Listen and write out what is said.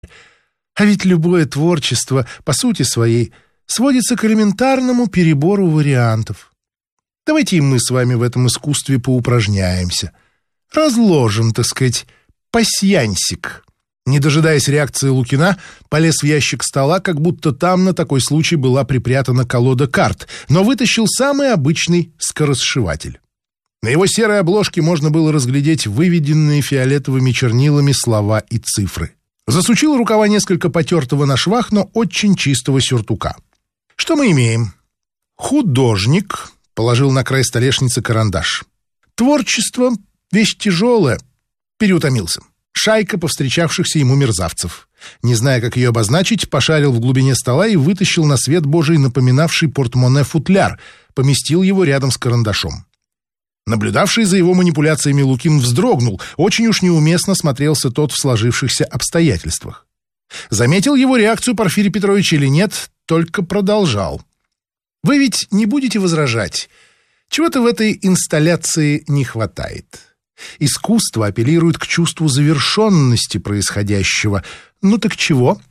А ведь любое творчество, по сути своей, сводится к элементарному перебору вариантов. Давайте и мы с вами в этом искусстве поупражняемся. Разложим, так сказать, пасьянсик». Не дожидаясь реакции Лукина, полез в ящик стола, как будто там на такой случай была припрятана колода карт, но вытащил самый обычный скоросшиватель. На его серой обложке можно было разглядеть выведенные фиолетовыми чернилами слова и цифры. Засучил рукава несколько потертого на швах, но очень чистого сюртука. Что мы имеем? «Художник», — положил на край столешницы карандаш. «Творчество — вещь тяжелая», — переутомился. Шайка повстречавшихся ему мерзавцев. Не зная, как ее обозначить, пошарил в глубине стола и вытащил на свет Божий напоминавший портмоне футляр, поместил его рядом с карандашом. Наблюдавший за его манипуляциями Лукин вздрогнул, очень уж неуместно смотрелся тот в сложившихся обстоятельствах. Заметил его реакцию Порфирий Петрович или нет, только продолжал. «Вы ведь не будете возражать? Чего-то в этой инсталляции не хватает. Искусство апеллирует к чувству завершенности происходящего. Ну так чего?»